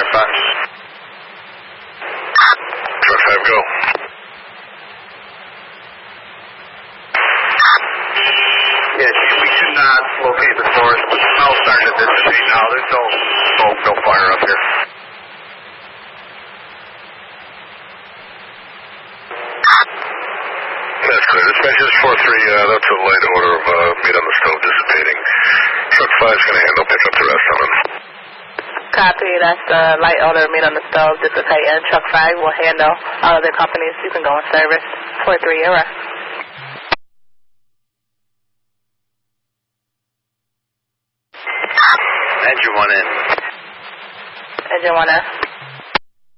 Truck 5, go. Yeah, we cannot locate the source, but the smell's starting to dissipate now. There's no smoke, no fire up here. That's clear. Dispatch 4-3, that's a light odor of meat on the stove dissipating. Truck 5's going to handle, pick up the rest of them. Copy, that's the light odor meat on the stove dissipating. Truck 5 will handle all other companies. You can go in service. 4-3, you're right. Engine 1 in. Engine 1 in.